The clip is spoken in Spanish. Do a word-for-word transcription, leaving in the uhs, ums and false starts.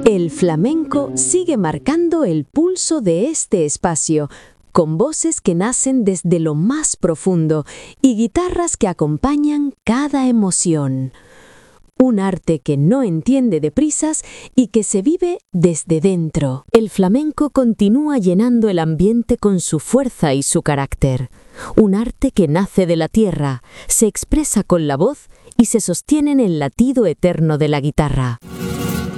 El flamenco sigue marcando el pulso de este espacio, con voces que nacen desde lo más profundo y guitarras que acompañan cada emoción. Un arte que no entiende de prisas y que se vive desde dentro. El flamenco continúa llenando el ambiente con su fuerza y su carácter. Un arte que nace de la tierra, se expresa con la voz y se sostiene en el latido eterno de la guitarra.